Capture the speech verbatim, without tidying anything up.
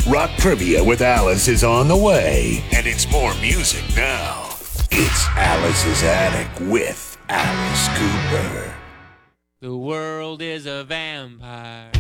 Rock Trivia with Alice is on the way, and it's more music now. It's Alice's Attic with Alice Cooper. The world is a vampire.